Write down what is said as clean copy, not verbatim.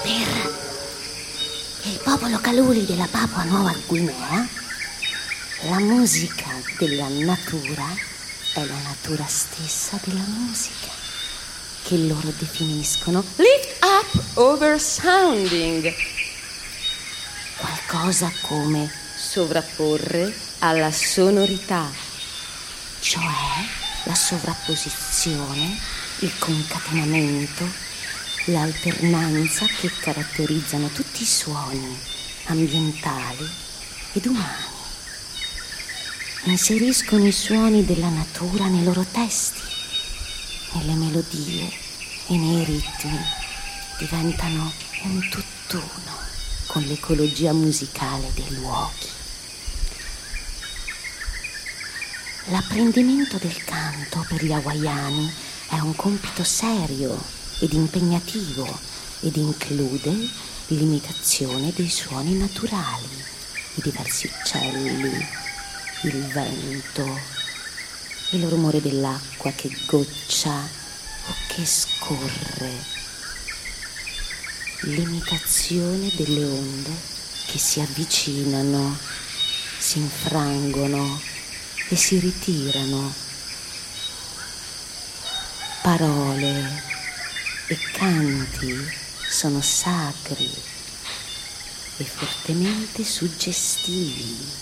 Per il popolo Kaluli della Papua Nuova Guinea, la musica della natura è la natura stessa della musica, che loro definiscono lift up over sounding, qualcosa come sovrapporre alla sonorità, cioè la sovrapposizione, il concatenamento, l'alternanza che caratterizzano tutti i suoni ambientali ed umani. Inseriscono i suoni della natura nei loro testi, nelle melodie e nei ritmi. Diventano un tutt'uno con l'ecologia musicale dei luoghi. L'apprendimento del canto per gli hawaiani è un compito serio ed impegnativo ed include l'imitazione dei suoni naturali, i diversi uccelli, il vento, il rumore dell'acqua che goccia o che scorre, l'imitazione delle onde che si avvicinano, si infrangono e si ritirano. Parole e canti sono sacri e fortemente suggestivi.